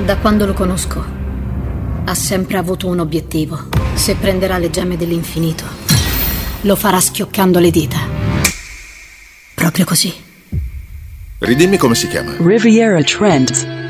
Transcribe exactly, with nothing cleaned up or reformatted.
Da quando lo conosco, ha sempre avuto un obiettivo. Se prenderà le gemme dell'infinito, lo farà schioccando le dita. Proprio così. Ridimmi come si chiama. Riviera Trends.